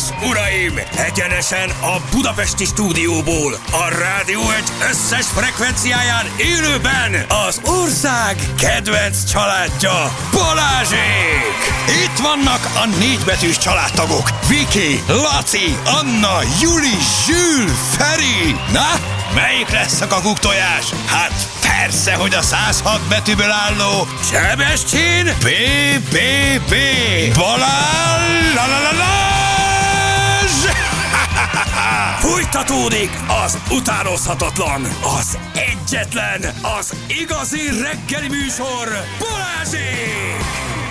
és uraim, egyenesen a budapesti stúdióból, a Rádió Egy összes frekvenciáján élőben az ország kedvenc családja, Balázsék! Itt vannak a 4 betűs családtagok, Viki, Laci, Anna, Juli, Zsül, Feri. Na, melyik lesz a kakuktojás? Hát persze, hogy a 106 betűből álló Sebestyén BBB Balázs! Fújtatódik az utánozhatatlan, az egyetlen, az igazi reggeli műsor, Balázsék!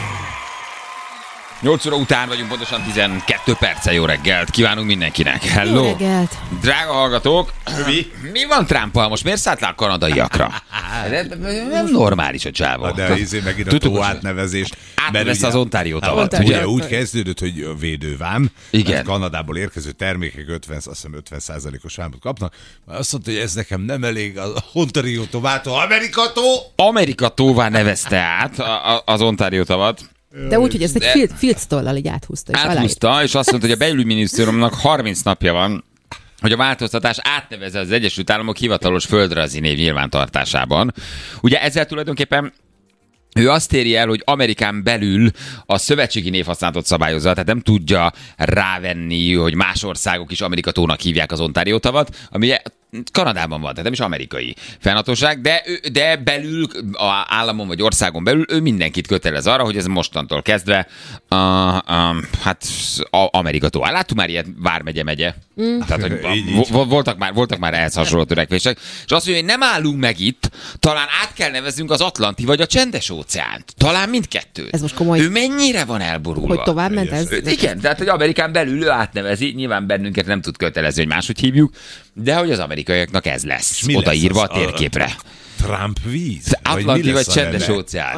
8 óra után vagyunk, pontosan 12 perccel. Jó reggelt kívánunk mindenkinek. Hello! Jó reggelt! Drága hallgatók, mi van Trumpal? Most miért szállt le a kanadaiakra? Nem normális a csávó. De megint a tó átnevezést. Átvesz az Ontario tavat. Ugye úgy kezdődött, hogy védővám. Igen. Kanadából érkező termékek 50%-os vámot kapnak. Azt mondta, hogy ez nekem nem elég, az Ontario tovától Amerika tóvá nevezte át az Ontario tavat. De úgy, hogy ezt egy filctollal így áthúzta. Áthúzta, és azt mondta, hogy a belügyminisztériumnak 30 napja van, hogy a változtatás átnevezze az Egyesült Államok hivatalos földrajzi név nyilvántartásában. Ugye ezzel tulajdonképpen ő azt éri el, hogy Amerikán belül a szövetségi névhasználatot szabályozza, tehát nem tudja rávenni, hogy más országok is Amerika tónak hívják az Ontario tavat, ami Kanadában van, tehát nem is amerikai fennhatóság, de belül, a államon vagy országon belül ő mindenkit kötelez arra, hogy ez mostantól kezdve Amerika tó. Láttuk már ilyet vármegye. Tehát, hogy voltak már ehhez hasonló törekvések. És azt mondja, hogy nem állunk meg itt, talán át kell neveznünk az Atlanti vagy a Csendes óceánt. Talán mindkettőt. Ez most komoly. Ő mennyire van elborulva? Hogy tovább ment ez? Igen, tehát hogy Amerikán belül ő átnevezi, nyilván bennünket nem tud kötelezni, hogy máshogy hívjuk, de hogy az amerikaiaknak ez lesz odaírva a térképre. Trump víz? Atlanti vagy Csendes óceán?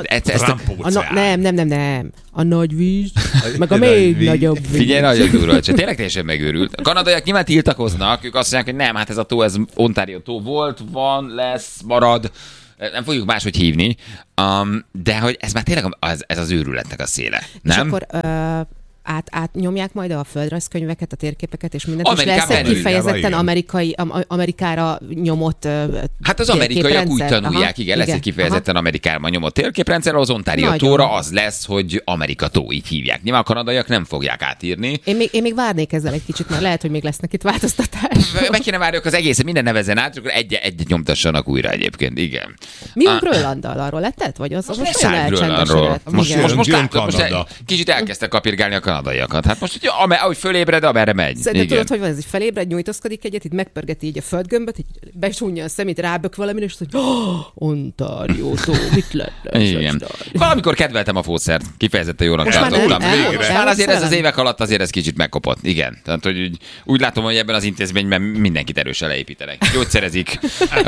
Nem. A nagy víz, meg a még nagyobb víz. Figyelj, nagyon durva, tényleg teljesen megőrült. A kanadaiak nyilván tiltakoznak, ők azt mondják, hogy nem, hát ez a tó, ez Ontario tó volt, van, lesz, marad. Nem fogjuk máshogy hívni, de hogy ez már tényleg ez az őrületnek a széle, nem? És akkor átnyomják majd a földrajzkönyveket, a térképeket és mindent, és lesz egy kifejezetten Amerikára nyomott hát az amerikaiak úgy tanulják, igen, lesz egy kifejezetten Amerikára nyomott térképrendszer, az Ontario tóra az lesz, hogy Amerika tó, így hívják. Nyilván a kanadaiak nem fogják átírni. Én még várnék ezzel egy kicsit, mert lehet, hogy még lesznek itt változtatás. Meg kéne várjuk az egész, minden nevezzen át, akkor egyet nyomtassanak újra egyébként, igen. Mi a Grönlanddal, arról lettet? Vagy az most olyan elcsendesedett? Most kicsit elkezdtek kapirgálni a kanadaiakat. Hát most, ahogy fölébred, amerre megy. Szerintem tudod, hogy van ez, hogy felébred, nyújtózkodik egyet, itt megpörgeti így a földgömböt, így besúnja a szemét, rábök valamire, és azt mondja, Ontario tó, mit lenne? Igen. Valamikor kedveltem a fószert, kifejezetten jónak tartom. Már azért ez az évek alatt azért ez kicsit megkopott. Igen. Tehát, hogy úgy látom, hogy ebben az intézményben mindenkit erősen leépítenek. Gyógyszerezik.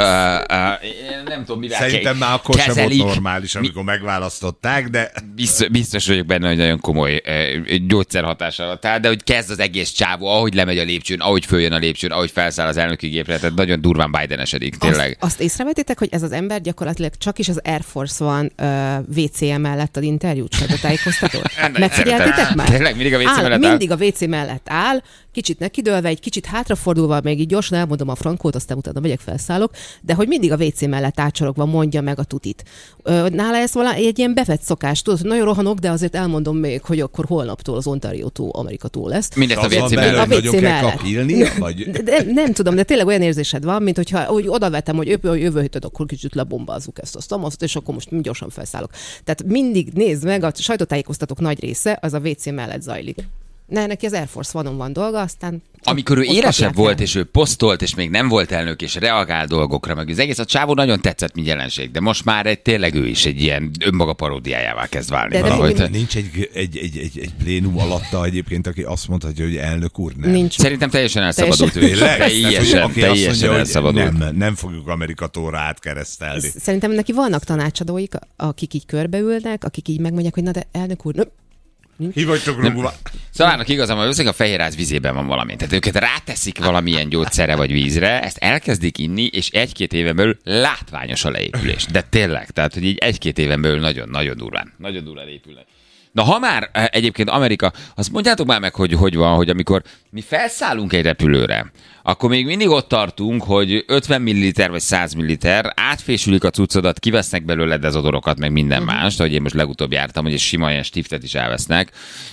Nem tudom, mivel szerintem már akkor sem volt normális, amikor megválasztották, de biztos vagyok benne, hogy nagyon komoly gyógyszerhatás alatt áll, de hogy kezd az egész csávó, ahogy lemegy a lépcsőn, ahogy följön a lépcsőn, ahogy felszáll az elnöki gépre, tehát nagyon durván Biden-esedik, tényleg. Azt észrevettétek, hogy ez az ember gyakorlatilag csak is az Air Force One WC mellett ad interjút, sajtótájékoztatót? Megfigyeltétek már? Tényleg mindig a WC mellett áll? Mindig a WC mellett áll, kicsit nekidőlve, egy kicsit hátrafordulva, még így gyorsan elmondom a frankót, aztán utána megyek, felszállok, de hogy mindig a WC mellett átsorogva mondja meg a tutit. Nála ez valami egy ilyen bevett szokás, tudod, nagyon rohanok, de azért elmondom még, hogy akkor holnaptól az Ontario tó Amerika tó lesz. Mindezt a WC mellett. A WC mellett. Kapilni, vagy? De nem tudom, de tényleg olyan érzésed van, mint hogyha úgy odavetem, hogy jövő héten akkor kicsit lebombázzuk ezt azt, és akkor most gyorsan felszállok. Tehát mindig nézd meg, a sajtótájékoztatók nagy része az a WC mellett zajlik. Neki az Air Force One-on van dolga, aztán... Amikor ő élesebb volt, és ő posztolt, és még nem volt elnök, és reagál dolgokra, meg az egész a csávó nagyon tetszett, mint jelenség, de most már tényleg ő is egy ilyen önmaga paródiájává kezd válni. De nincs egy plénum alatta egyébként, aki azt mondhatja, hogy elnök úr, nem. Nincs. Szerintem teljesen elszabadult ő. Teljesen elszabadult. Nem fogjuk Amerika tóra átkeresztelni. Szerintem neki vannak tanácsadóik, akik így körbeülnek, akik így megmondják, hogy na de elnök úr, Hívottok rúgva. Szóval igazán, hogy a fehérház vízében van valami. Tehát őket ráteszik valamilyen gyógyszerre vagy vízre, ezt elkezdik inni, és 1-2 éven belül látványos a leépülés. De tényleg, tehát hogy így 1-2 éven belül nagyon durván épülnek. Na, ha már egyébként Amerika, azt mondjátok már meg, hogy van, hogy amikor mi felszállunk egy repülőre, akkor még mindig ott tartunk, hogy 50 ml vagy 100 ml, átfésülik a cuccodat, kivesznek belőle dezodorokat, meg minden mást, ahogy én most legutóbb jártam, hogy egy sima ilyen stiftet is elvesznek,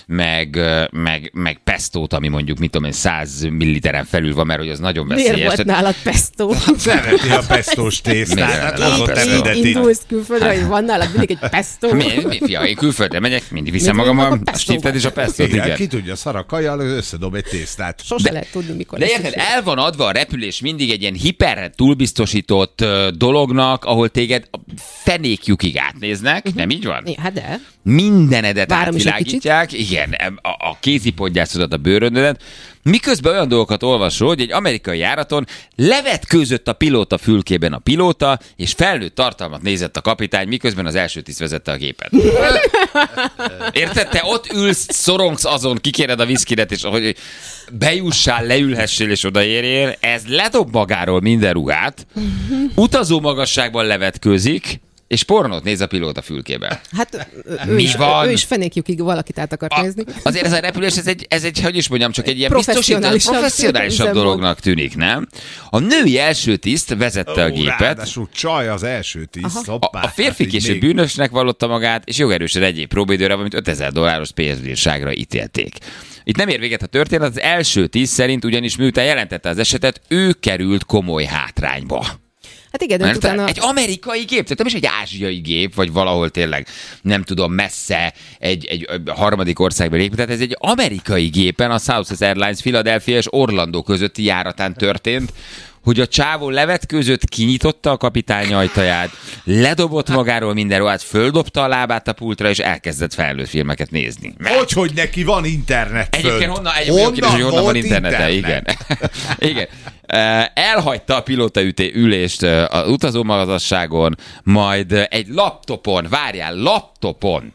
meg pestót, ami mondjuk, mit tudom én, 100 ml-en felül van, mert hogy az nagyon veszélyes. Miért volt nálad pestó? Szereti a pestós tésztát. Indulsz külföldre, hogy van nálad mindig egy pestó. Mi fia, én külföldre megyek, mindig viszem magammal a stiftet és a pestót. Igen, ki tudja, szar a kajjal, összedob egy tésztát. Sose lehet tudni, mikor. De érted, el van adva a repülés mindig egy ilyen hiper túlbiztosított dolognak, ahol téged fenékjukig átnéznek, nem így van? Hát de. Mindenedet Várom is egy átvilágítják, igen, a kézipodgyászodat, a bőröndödet, miközben olyan dolgokat olvasol, hogy egy amerikai járaton levetkőzött a pilóta fülkében a pilóta, és felnőtt tartalmat nézett a kapitány, miközben az első tiszt vezette a gépet. Érted? Te ott ülsz, szorongsz azon, kikéred a viszkidet, és hogy bejussál, leülhessél és odaérjél, ez ledob magáról minden ruhát, utazó magasságban levetkőzik, és pornót néz a pilóta fülkébe. Hát van? Ő is fenékjukig valakit át akart nézni. Azért ez a repülés, ez egy, hogy is mondjam, csak egy ilyen professzionálisabb üzemmód. dolognak tűnik, nem? A női első tiszt vezette a gépet. Ráadásul csaj az első tiszt. A férfi később bűnösnek vallotta magát, és jogerősen egyéb próbaidőre, valamint $5000 pénzbírságra ítélték. Itt nem ér véget a történet, az első tiszt szerint ugyanis miután jelentette az esetet, ő került komoly hátrányba. Hát igen, Mert utána... egy amerikai gép, tehát nem is egy ázsiai gép, vagy valahol tényleg, nem tudom, messze egy harmadik országban lép, tehát ez egy amerikai gépen, a Southwest Airlines Philadelphia és Orlando közötti járatán történt, hogy a csávó levetkőzött, kinyitotta a kapitány ajtaját, ledobott magáról minden ruhát, földobta a lábát a pultra, és elkezdett felnőtt filmeket nézni. Hogy neki van internet fönt? Egyébként honnan van internete, igen. Igen. Elhagyta a pilótaülést az utazómagasságon, majd egy laptopon, laptopon.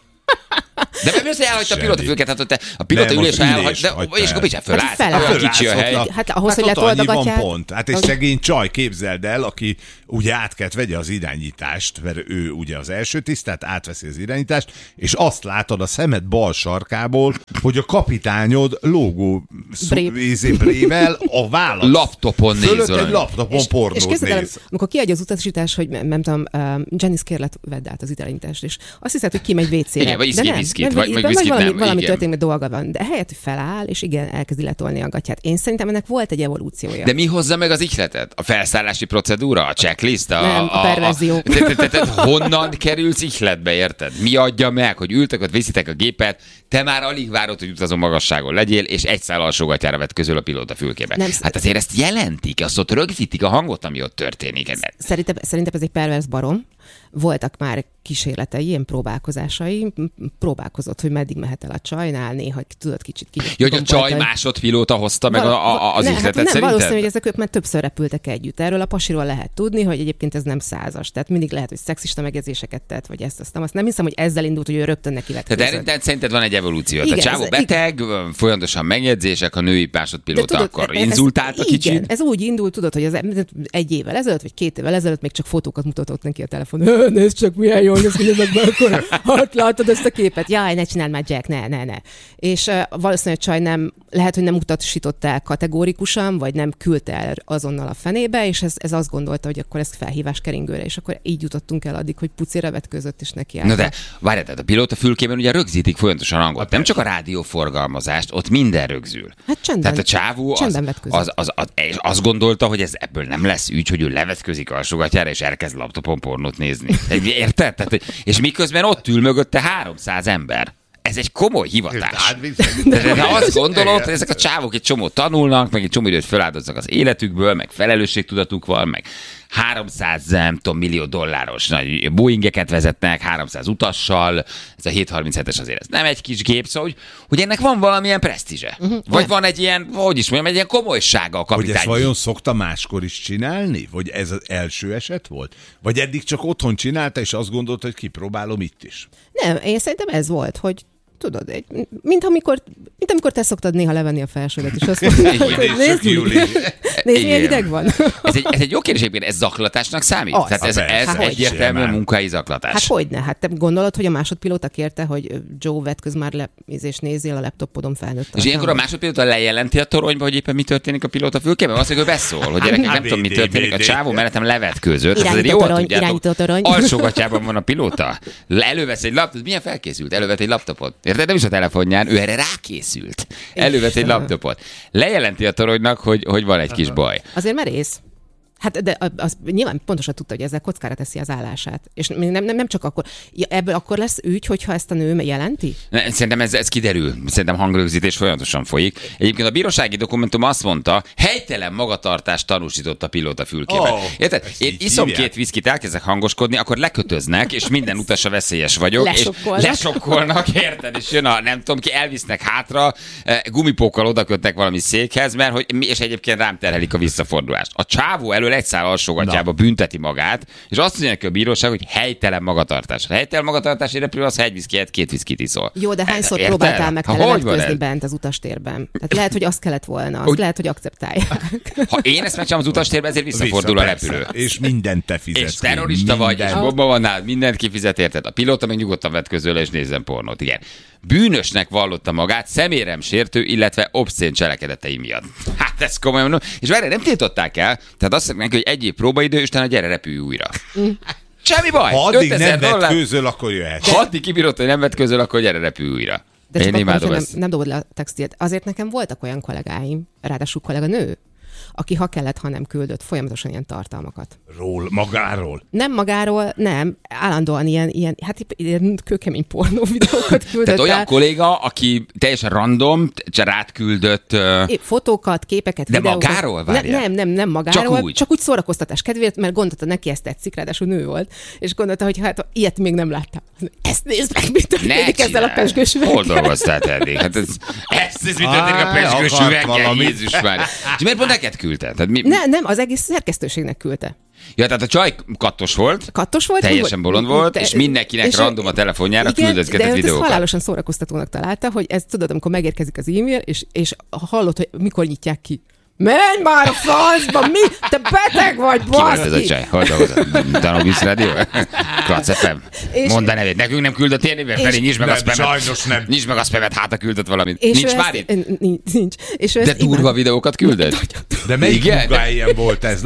De mi az, hogy elhagyta a pilótafülket? Hát a pilótaülésre elhagyta, és akkor mit fölállt? Hát kicsi a hely. Hát ahhoz, hogy ott annyi van letoldagatják. pont. Hát egy szegény csaj, képzeld el, aki ugye át kellett vegye az irányítást, mert ő ugye az első tiszt, tehát átveszi az irányítást, és azt látod a szemed bal sarkából, hogy a kapitányod lógó brével a vállat. Laptopon fölött nézol. egy laptopon pornót néz. Amikor kiadja az utasítás, hogy nem tudom, Janice kérlek, vedd át az irányítást, és azt hiszed, hogy kimegy WC-re. Igen, vagy viszkit, valami történik, dolga van. De helyett, hogy feláll, és igen, elkezdi letolni a gatyát. Én szerintem ennek volt egy evolúciója. De mi hozza meg az ihletet? A felszállási procedúra? A checklist? Nem, a perverzió. Honnan kerülsz ihletbe, érted? Mi adja meg, hogy ültek, ott viszitek a gépet, te már alig várod, hogy utazó magasságon legyél, és egy szál alsógatyára vetközöl a pilóta fülkébe. Hát azért ezt jelentik, azt ott rögzítik a hangot, ami ott történik. Szerintem ez egy pervers barom. Voltak már kísérletei, ilyen próbálkozásai. Próbálkozott, hogy meddig mehet el a csajnál, néha tudod kicsit Jó, hogy a csaj másodpilóta hozta meg az ihletet szerinted? Valószínű, hogy ezek ők már többször repültek együtt. Erről a pasiról lehet tudni, hogy egyébként ez nem 100-as. Tehát mindig lehet, hogy szexista megjegyzéseket tett, vagy ezt aztán. Azt nem hiszem, hogy ezzel indult, hogy ő rögtön neki lett. Tehát szerinted van egy evolúció. Igen, a csávó beteg, folyamatosan megjegyzések, a női másodpilóta akkor inzultálta kicsit. Igen, ez úgy indult, tudod, hogy egy évvel ezelőtt, vagy 2 évvel ezelőtt még csak fotókat mutatott neki a telefon. Nézd csak, milyen jól néznek be akkor. Hát látod ezt a képet? Jaj, ne csináld már, Jack, ne. És valószínűleg a csaj nem, lehet, hogy nem utasította el kategórikusan, vagy nem küldte el azonnal a fenébe, és ez azt gondolta, hogy akkor ez felhívás keringőre, és akkor így jutottunk el addig, hogy pucira vetközött, és neki állt. Na de, várjál, tehát a pilóta fülkében ugye rögzítik folyamatosan hangot. Nem csak a rádióforgalmazást, ott minden rögzül. Hát csendben. Tehát a csávó és azt gondolta, hogy ez ebből nem lesz ügy, hogy ő levetközik alsógatyára, és elkezd laptopon pornót nézni. Érted? Tehát, és miközben ott ül mögötte 300 ember. Ez egy komoly hivatás. De azt gondolod, hogy ezek a csávok egy csomót tanulnak, meg egy csomó időt feláldoznak az életükből, meg felelősségtudatuk van, meg 300 millió dolláros nagy Boeingeket vezetnek, 300 utassal, ez a 737-es azért ez nem egy kis gép, szóval, hogy ennek van valamilyen presztízse. Vagy van egy ilyen, hogy is mondjam, egy ilyen komolysága a kapitány. Hogy ezt vajon szokta máskor is csinálni? Vagy ez az első eset volt? Vagy eddig csak otthon csinálta, és azt gondolta, hogy kipróbálom itt is? Nem, én szerintem ez volt, hogy tudod, mint amikor te szoktad néha levenni a felsődet, és azt mondod, hogy nézd, milyen hideg van. Ez egy jó kérdés, ez zaklatásnak számít? Az. Tehát ez egyértelműen munkai zaklatás. Hát hogyne, hát te gondolod, hogy a másodpilóta kérte, hogy Joe, vetköz már és nézzél a laptopodon felnőtt. És ilyenkor a másodpilóta lejelenti a toronyba, hogy éppen mi történik a pilóta fülkében? Azt mondja, ő beszól, hogy gyerekek, nem tudom, mi történik, a csávó mellettem levetkőzött. Irányító torony. Alsógatyában van a pilóta. Elővesz egy laptopot, milyen felkészült? Elővett egy laptopot. Érted? Nem is a telefonján, ő erre rákészült. Elővett egy laptopot. Lejelenti a toronynak, hogy van egy kis baj. Azért merész. Hát de az nyilván pontosan tudta, hogy ezzel kockára teszi az állását. És nem csak akkor. Ebből akkor lesz ügy, hogyha ezt a nő jelenti? Szerintem ez kiderül. Szerintem hangrögzítés folyamatosan folyik. Egyébként a bírósági dokumentum azt mondta, helytelen magatartást tanúsított a pilóta fülkében. Érted? Én iszom 2 viszkit, elkezdek hangoskodni, akkor lekötöznek, és minden utasra veszélyes vagyok. Lesokkolnak, érted? És jön a nem tudom ki, elvisznek hátra, gumipókkal odakötnek valami székhez, és egyébként rám terhelik a visszafordulást. A csávó elől egy szál alsógatyába bünteti magát, és azt mondja neki a bíróság, hogy helytelen magatartás. A helytelen magatartás repülő az, ha egy viszki helyett 2 viszkit iszol. Jó, de hányszor próbáltál meg levetközni bent az utastérben? Tehát lehet, hogy azt kellett volna, azt lehet, hogy akceptálják. Ha én ezt megcsinálom az utastérben, ezért visszafordul a repülő. És mindent te fizetsz. És terrorista vagy, és bomba van nálad, mindent kifizet, érted? A pilóta meg nyugodtan vetközöl és nézzen pornót. Igen. Bűnösnek vallotta magát szeméremsértő, illetve obszcén cselekedetei miatt. Hát ez komolyan mondom. És várj, nem tiltották el, tehát azt mondják, hogy 1 év próbaidő, és utána gyere, repülj újra. Semmi baj. Ha addig nem vetkőzöl, akkor jöhet. Ha addig kibírod, hogy nem vetközöl, akkor gyere, repülj újra. De én imádom ezt. Nem dobod le a textilt. Azért nekem voltak olyan kollégáim, ráadásul kolléganő, aki ha kellett, ha nem küldött folyamatosan ilyen tartalmakat. Magáról? Nem magáról, nem. Állandóan ilyen kőkemény pornó videókat küldött. Tehát olyan kolléga, aki teljesen random, rád küldött... Fotókat, képeket, de videókat. Magáról? Nem magáról. Csak úgy szórakoztatás kedvéért, mert gondolta, neki ezt tetszik, ráadásul nő volt. És gondolta, hogy hát ilyet még nem láttam. Ezt nézd meg, mit történik ezzel a pezsgős üveggel. Hol dolgoztál te eddig? Hát ez mit történik a pezsgős üveggel? Jézus már. És miért pont neked küldte? Nem, az egész szerkesztőségnek küldte. Ja, tehát a csaj kattos volt, teljesen bolond volt, és mindenkinek random a telefonjára küldözgetett videókat. Ez halálosan szórakoztatónak találta, hogy ez tudod, amikor megérkezik az e-mail, és hallod, hogy mikor nyitják ki. Menj már a francba, mi? Te beteg vagy, baszki! Ki volt ez a csaj? Hol dolgozott? Danubius Rádió? Kratz FM? Mondd a nevét. Nekünk nem küldött ilyen néven, Feri, nyisd meg a spamet. Sajnos nem. Nyisd meg a spamet, hát a küldött valamit. Nincs már itt? Nincs. De durva videókat küldött? De melyik munkáján volt ez?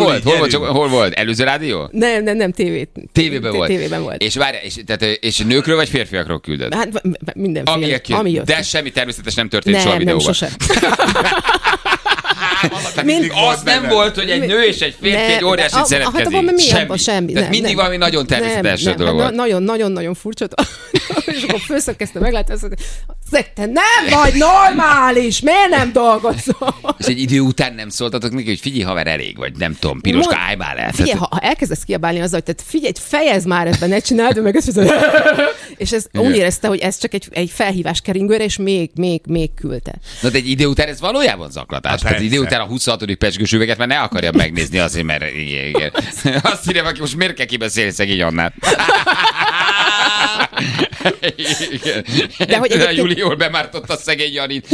Hol volt? Előző rádió? Nem, tévében volt. Tévében volt. És várj, és nőkről vagy férfiakról küldött? Hát mindenféle, ami jött. De semmi természetes nem történt soha a videóban. Nem, sosem. Az nem volt, hogy egy nő és egy férfi egy óriási szeretkezik. Semmi. Tehát mindig valami nagyon természetes dolog volt. Nagyon furcsa. És akkor főszakkezte meglátni, azt mondta, te nem vagy normális, miért nem dolgozol? És egy idő után nem szóltatok neki, hogy figyelj, haver, elég vagy, nem tudom, piroska, állj már el. Figyelj, ha elkezdesz kiabálni azzal, hogy figyelj, fejezd már ebben, ne csináld, meg ezt és ez úgy érezte, hogy ez csak egy felhívás keringőre, és még küldte. Na de egy idő után ez valójában zaklatás. Tehát idő után a 26. pezsgős üveget már ne akarja megnézni azért, mert igen. Azt írja, aki most miért kell kibeszélni szegény Annát. De hogy egyébként... Júli jól bemártott a szegény Janit.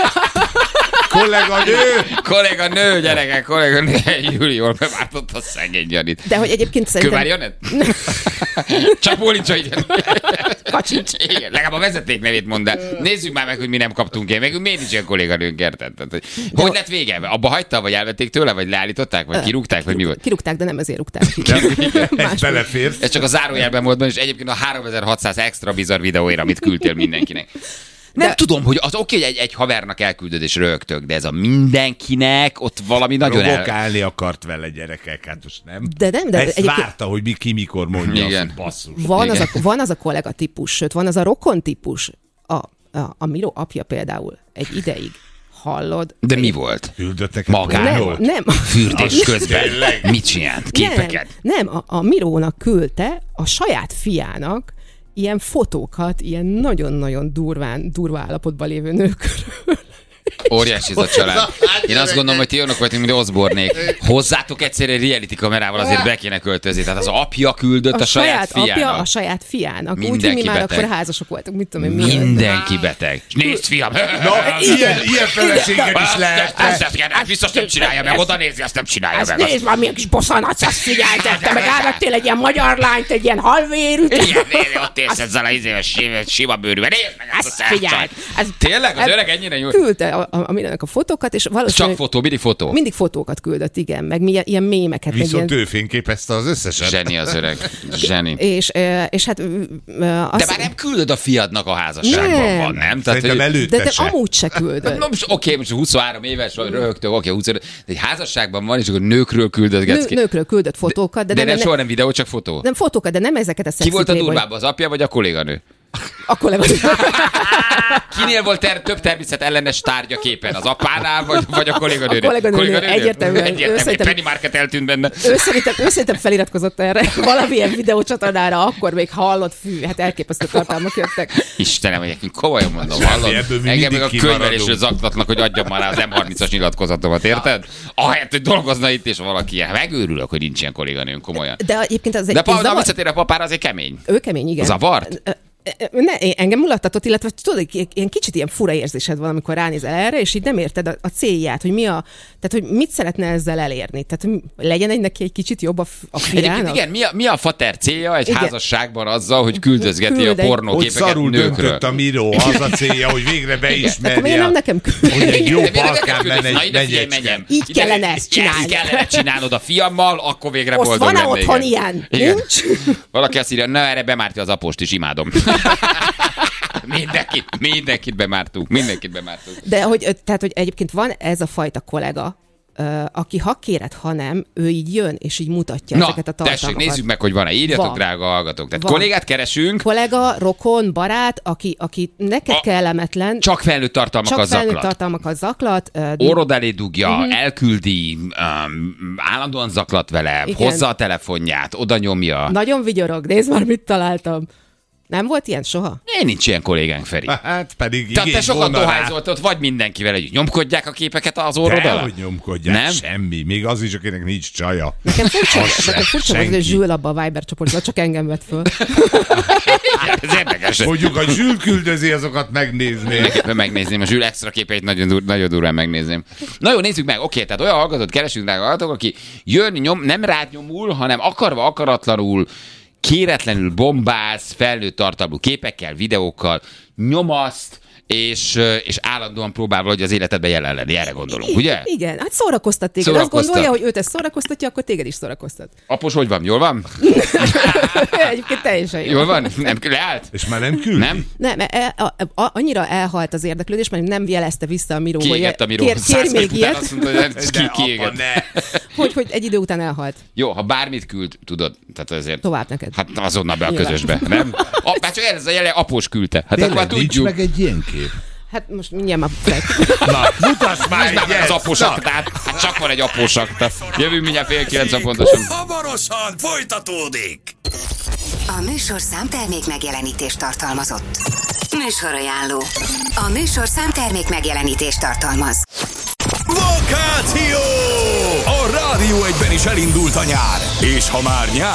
Kolléganő, gyerekek, kolléganő. Júli jól bemártott a szegény Janit. De hogy egyébként szerintem... Kövár Janett? Csak Bólincsa, igen. Kacsincs. Igen, legalább a vezeték nevét mondd el. Nézzük már meg, hogy mi nem kaptunk el. Meg miért nincs ilyen kolléganőnk, érted? Hogy lett vége? Abba hagyta, vagy elvették tőle, vagy leállították, vagy kirúgták, vagy mi volt? Kirúgták, de nem ezért rúgták ki. Ez belefér. Ez csak a zárójelben volt, és egyébként a 3600 extra bizarr videóira, amit küldtél mindenkinek. Nem tudom, hogy az oké, hogy egy havernak elküldöd és rögtök, de ez a mindenkinek ott valami nagyon provokálni akart vele, gyerekek, hát most nem. De ezt várta, hogy ki mikor mondja, igen. Basszus. Van az a kollega típus, sőt, van az a rokon típus. A Miro apja például egy ideig. Hallod? De mi volt? Küldöttek magáról? Nem. Fürdés közben. Mit csinált? Képeket? Nem, a Mirónak küldte a saját fiának ilyen fotókat, ilyen nagyon-nagyon durva állapotban lévő nőkről. Óriási ez a család. Én azt gondolom, hogy ti olyanok vagytok, mint Osbornék. Hozzátok egyszer egy reality kamerával azért be kéne költözni. Tehát az apja küldött a saját apja fiának. a saját fiának. Úgy, Mindenki hogy mi már beteg. akkor házasok voltunk. Mit tudom én, Mindenki beteg. Nézd, fiam! Na, ilyen feleséget is lehet. Ezt biztos nem csinálja meg, oda nézi, azt nem csinálja meg. Nézd már, milyen kis bosszanac, azt figyelted, te meg elvettél egy ilyen magyar lányt, egy ilyen halvérűt. Igen, ott élsz ezzel a sima bőrűvel. Nézd meg ezt a Ezt figyeld. Tényleg? Az öreg ennyire nyújt? Küldte a mindenek a fotókat, és valószínűleg... Csak fotó, mindig fotó. Mindig fotókat küldött, igen, meg ilyen mémeket. meg Viszont ilyen... ő fényképezte az összeset. Zseni az öreg. Zseni. És hát... De már nem küldöd a fiadnak a házasságban Nem. van, nem? Szerintem De előtte te se. amúgy se küldöd. Na most oké, most 23 éves vagy, röhögtök, oké, 25, de egy házasságban van, és akkor nőkről küldöd ki. Nőkről küldött fotókat, De nem soha nem videó, csak fotó. nem fotókat, de nem ezeket a Ki volt a Playboy- durvább, az apja vagy a kolléganő? A kollega. Kinél volt több természet ellenes tárgya képen? Az apánál, vagy a kolléganőnél? A kolléganőnél, egyértelműen. Ő szerintem- Penny Market eltűnt benne. Ő szerintem feliratkozott erre valamilyen videócsatornára, akkor még hallott, fű, hát elképesztő tartalmak jöttek. Istenem, hogy komolyan mondom, hallod? ebből mi Engem meg a mindig könyvelésről kimaradunk. zaklatnak, hogy adjam már az M30-as nyilatkozatomat, érted? Ahelyett, hogy dolgozna itt, és valaki ilyen. Megőrülök, hogy nincs ilyen kolléganőm, komolyan. De egyébként az De egy visszatér a papára, azért kemény. Ő kemény, igen. Zavart? Engem mulattatott, illetve tudod, ilyen kicsit ilyen fura érzésed van, amikor ránézel erre, és így nem érted a célját, hogy tehát hogy mit szeretne ezzel elérni. Tehát hogy legyen neki egy kicsit jobb a Egyébként fiának. igen, mi a fater célja egy Igen. házasságban azzal, hogy küldözgeti a Küld egy- Hogy pornóképeket szarul nőkről? döntött a Miró, az a célja, hogy végre Akkor miért nem beismerje, nekem hogy egy jó De miért nem balkán küldöd? megy Na egy ide figyelj, megyecske. megyem. Így Ide- kellene ezt csinálni. Ezt kellene csinálnod a fiammal, akkor végre Most boldog van-e lennék. otthon ilyen? Igen. Nincs? Valaki azt írja, na erre bemártja az apost is, imádom. Mindenkit bemártunk. De tehát, hogy egyébként van ez a fajta kollega, aki ha kéred, ha nem, ő így jön, és így mutatja Na, ezeket a tartalmakat. tessék, nézzük meg, hogy van-e. Írjatok, Van. drága hallgatók. Tehát Van. kollégát keresünk, Kollega, rokon, barát, aki neked kellemetlen, csak felnőtt tartalmakat felnőtt zaklat. tartalmakat zaklat, Orrod elé dugja, elküldi, állandóan zaklat vele, Igen. hozza a telefonját, oda nyomja. nagyon vigyorog, nézd már, mit találtam. Nem volt ilyen soha? Én nincs ilyen kollégánk, Feri. Hát pedig Tehát te igény sokat volna rá. dohányzoltad, ott vagy mindenkivel együtt. Nyomkodják a képeket az orrod alá? Hogy nyomkodják, Nem? semmi. Még az is, akinek nincs csaja. Nekem furcsa, Az se, nekem furcsa volt, hogy senki. Zsül abba a Viber csoportba, csak engem vett föl. Ez érdekes. Mondjuk, a Zsül küldözi, azokat megnézni. Mindenképpen megnézném, a Zsül extra képeit nagyon durván megnézném. Na jó, nézzük meg. Oké, tehát olyan hallgatót keresünk, drága hallgatók, aki jön, nem rád nyomul, hanem akarva, akaratlanul, kéretlenül bombáz, felnőtt tartalmú képekkel, videókkal, nyomaszt, és állandóan próbál valahogy az életedben jelen lenni. Erre gondolunk, ugye? Igen, hát szórakoztat téged. Azt Szórakoztat. gondolja, hogy őt ezt szórakoztatja, akkor téged is szórakoztat. Apos, hogy van? Jól van? Egyébként teljesen jó. Jól van? Nem leállt? És már nem küldi? Nem? Nem, annyira elhalt az érdeklődés, mert nem jelezte vissza a Miró, Kiégett a Miró. kér 100 még után ilyet, azt mondta, hogy De ki apa, kiégett. ne. hogy egy idő után elhalt. Jó, ha bármit küld, tudod, tehát ezért. Tovább neked. Hát azonnal be a Nyilván. közösbe, nem? Már csak ez a jele, após küldte. Hát akkor már Tényleg nincs tudjuk. meg egy ilyen kép. Hát most mindjárt már fel. Na, mutass már Már egyet! az apósak, tehát hát csak van egy apósak. Jövünk mindjárt 8:30 pontosan. Hamarosan folytatódik. A műsor számtermék megjelenítést tartalmazott. Műsorajánló. A műsor számtermék megjelenítést tartalmaz. Vakáció! A Rádió 1-ben is elindult a nyár. És ha már nyár,